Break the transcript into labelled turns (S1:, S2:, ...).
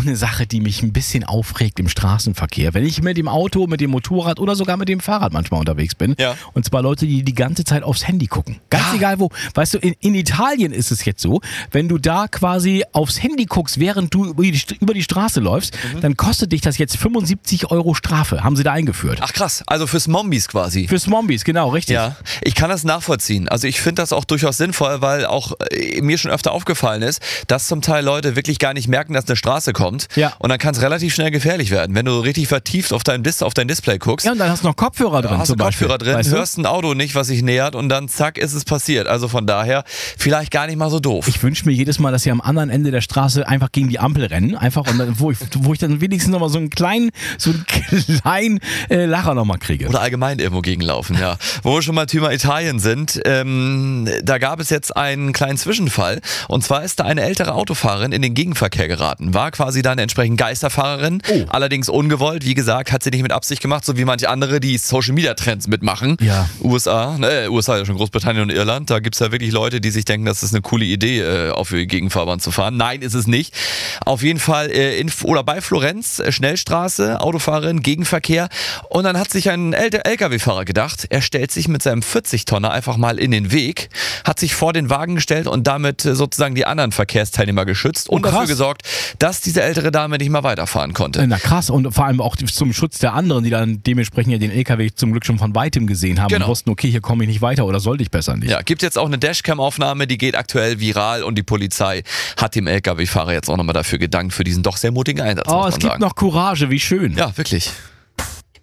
S1: eine Sache, die mich ein bisschen aufregt im Straßenverkehr. Wenn ich mit dem Auto, mit dem Motorrad oder sogar mit dem Fahrrad manchmal unterwegs bin.
S2: Ja.
S1: Und zwar Leute, die die ganze Zeit aufs Handy gucken. Ganz egal wo. Weißt du, in Italien ist es jetzt so, wenn du da quasi aufs Handy guckst, während du über die Straße läufst, dann kostet dich das jetzt 75 € Strafe. Haben sie da eingeführt.
S2: Ach krass, also fürs Mombis quasi.
S1: Fürs Mombis, genau, richtig.
S2: Ja, ich kann das nachvollziehen. Also ich finde das auch durchaus sinnvoll, weil auch mir schon öfter aufgefallen ist, dass zum Teil Leute wirklich gar nicht merken, dass eine Straße kommt.
S1: Ja.
S2: Und dann kann es relativ schnell gefährlich werden, wenn du richtig vertieft auf dein Display guckst.
S1: Ja, und dann hast du noch Kopfhörer drin.
S2: Hast du Kopfhörer drin,
S1: weißt du?
S2: hörst ein Auto nicht, was sich nähert und dann zack, ist es passiert. Also von daher vielleicht gar nicht mal so doof.
S1: Ich wünsche mir jedes Mal, dass sie am anderen Ende der Straße einfach gegen die Ampel rennen. Einfach, und dann, wo ich dann wenigstens nochmal so einen kleinen Lacher nochmal kriege.
S2: Oder allgemein irgendwo gegenlaufen, ja. Wo wir schon mal Thema Italien sind, da gab es jetzt einen kleinen Zwischenfall. Und zwar ist da eine ältere Autofahrerin in den Gegenverkehr geraten. War quasi dann entsprechend Geisterfahrerin, allerdings ungewollt. Wie gesagt, hat sie nicht mit Absicht gemacht, so wie manche andere, die Social-Media-Trends mitmachen.
S1: Ja.
S2: USA ja schon Großbritannien und Irland, da gibt es ja wirklich Leute, die sich denken, das ist eine coole Idee, auf die Gegenfahrbahn zu fahren. Nein, ist es nicht. Auf jeden Fall bei Florenz, Schnellstraße, Autofahrerin, Gegenverkehr. Und dann hat sich ein LKW-Fahrer gedacht, er stellt sich mit seinem 40-Tonner einfach mal in den Weg, hat sich vor den Wagen gestellt und damit sozusagen die anderen Verkehrsteilnehmer geschützt und dafür gesorgt, dass diese ältere Dame nicht mehr weiterfahren konnte.
S1: Na krass, und vor allem auch zum Schutz der anderen, die dann dementsprechend ja den LKW zum Glück schon von weitem gesehen haben und wussten, okay, hier komme ich nicht weiter oder sollte ich besser nicht.
S2: Ja, gibt jetzt auch eine Dashcam-Aufnahme, die geht aktuell viral und die Polizei hat dem LKW-Fahrer jetzt auch nochmal dafür gedankt für diesen doch sehr mutigen Einsatz, muss man
S1: es gibt
S2: sagen.
S1: noch Courage, wie schön.
S2: Ja, wirklich.